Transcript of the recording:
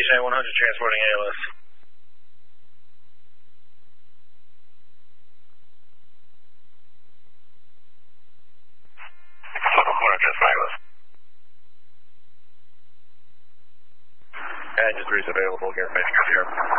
Station 100 transporting ALS. Engine 3 is available here, Matrix here.